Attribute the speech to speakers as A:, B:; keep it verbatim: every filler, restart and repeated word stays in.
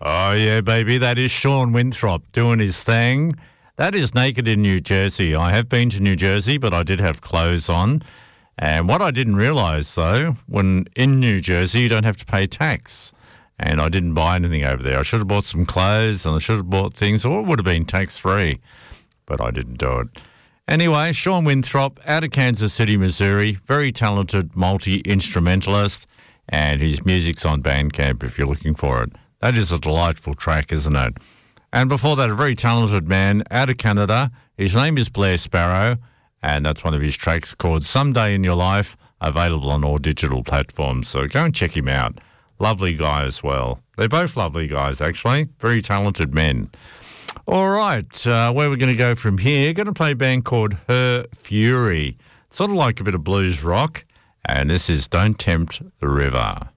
A: Oh, yeah, baby, that is Sean Winthrop doing his thing. That is Naked in New Jersey. I have been to New Jersey, but I did have clothes on. And what I didn't realise, though, when in New Jersey, you don't have to pay tax. And I didn't buy anything over there. I should have bought some clothes and I should have bought things, or it would have been tax-free. But I didn't do it. Anyway, Sean Winthrop out of Kansas City, Missouri. Very talented multi-instrumentalist. And his music's on Bandcamp if you're looking for it. That is a delightful track, isn't it? And before that, a very talented man out of Canada. His name is Blair Sparrow, and that's one of his tracks called Someday in Your Life, available on all digital platforms. So go and check him out. Lovely guy as well. They're both lovely guys, actually. Very talented men. All right, uh, where we're going to go from here, going to play a band called Her Fury. Sort of like a bit of blues rock, and this is Don't Tempt the River.